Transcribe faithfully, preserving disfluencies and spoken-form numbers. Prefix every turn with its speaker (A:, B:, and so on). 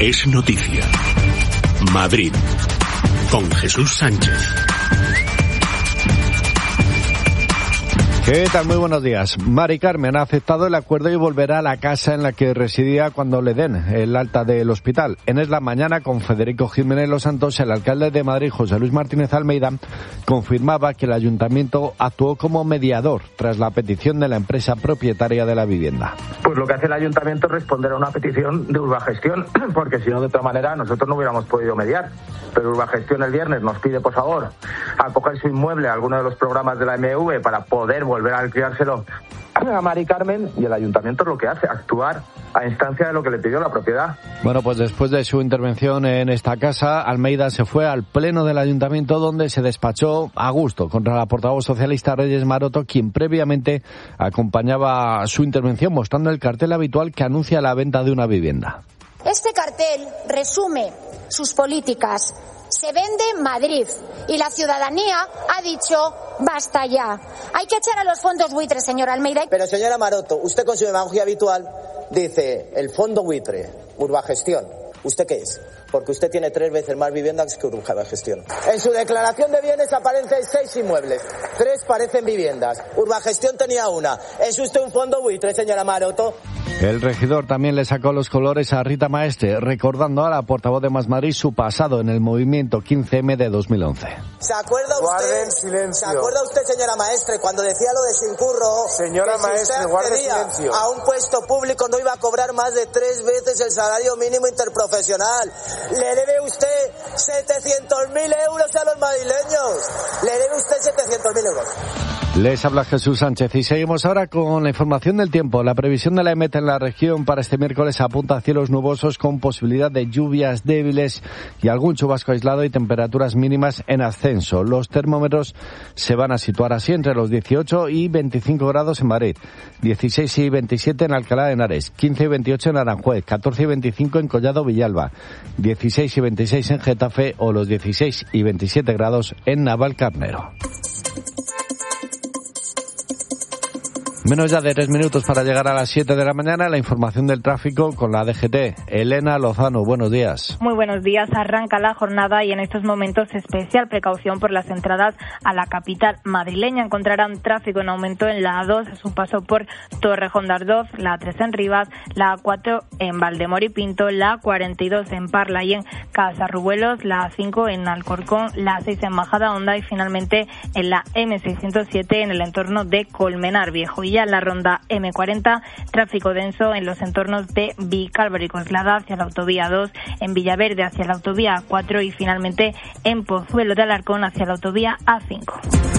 A: es noticia. Madrid, con Jesús Sánchez.
B: ¿Qué tal? Muy buenos días. Mari Carmen ha aceptado el acuerdo y volverá a la casa en la que residía cuando le den el alta del hospital. En Es la Mañana, con Federico Jiménez Los Santos, el alcalde de Madrid, José Luis Martínez Almeida, confirmaba que el ayuntamiento actuó como mediador tras la petición de la empresa propietaria de la vivienda.
C: Pues lo que hace el ayuntamiento es responder a una petición de Urbagestión, porque si no, de otra manera, nosotros no hubiéramos podido mediar. Pero Urbagestión el viernes nos pide, por favor, acoger su inmueble a alguno de los programas de la M V para poder volver a alquilárselo a Mari Carmen, y el ayuntamiento es lo que hace, actuar a instancia de lo que le pidió la propiedad.
B: Bueno, pues después de su intervención en esta casa, Almeida se fue al pleno del ayuntamiento, donde se despachó a gusto contra la portavoz socialista Reyes Maroto, quien previamente acompañaba su intervención mostrando el cartel habitual que anuncia la venta de una vivienda.
D: Este cartel resume sus políticas. Se vende Madrid y la ciudadanía ha dicho basta ya. Hay que echar a los fondos buitres, señora Almeida.
E: Pero señora Maroto, usted con su demagogia habitual dice el fondo buitre, Urbagestión. ¿Usted qué es? Porque usted tiene tres veces más viviendas que Urbagestión. En su declaración de bienes aparecen seis inmuebles, tres parecen viviendas. Urbagestión tenía una. ¿Es usted un fondo buitre, señora Maroto?
B: El regidor también le sacó los colores a Rita Maestre, recordando a la portavoz de Más Madrid su pasado en el movimiento quince eme de dos mil once.
E: ¿Se acuerda usted, ¿Se acuerda usted, señora Maestre, cuando decía lo de sin curro?
F: Señora
E: que si
F: Maestre,
E: usted
F: guarde
E: accedía
F: silencio.
E: a un puesto público no iba a cobrar más de tres veces el salario mínimo interprofesional. Le debe usted setecientos mil euros a los madrileños. Le debe usted setecientos mil euros.
B: Les habla Jesús Sánchez y seguimos ahora con la información del tiempo. La previsión de la EMET en la región para este miércoles apunta a cielos nubosos con posibilidad de lluvias débiles y algún chubasco aislado y temperaturas mínimas en ascenso. Los termómetros se van a situar así entre los dieciocho y veinticinco grados en Madrid, dieciséis y veintisiete en Alcalá de Henares, quince y veintiocho en Aranjuez, catorce y veinticinco en Collado Villalba, dieciséis y veintiséis en Getafe o los dieciséis y veintisiete grados en Navalcarnero. Menos ya de tres minutos para llegar a las siete de la mañana. La información del tráfico con la D G T. Elena Lozano, buenos días.
G: Muy buenos días. Arranca la jornada y en estos momentos especial precaución por las entradas a la capital madrileña. Encontrarán tráfico en aumento en la A dos a su paso por Torrejón de Ardoz, la A tres en Rivas, la A cuatro en Valdemoro y Pinto, la A cuarenta y dos en Parla y en Casarrubuelos, la A cinco en Alcorcón, la A seis en Majadahonda y finalmente en la eme seiscientos siete en el entorno de Colmenar Viejo. Y ya en la ronda eme cuarenta, tráfico denso en los entornos de Vicálvaro y Coslada hacia la autovía dos, en Villaverde hacia la autovía A cuatro y finalmente en Pozuelo de Alarcón hacia la autovía A cinco.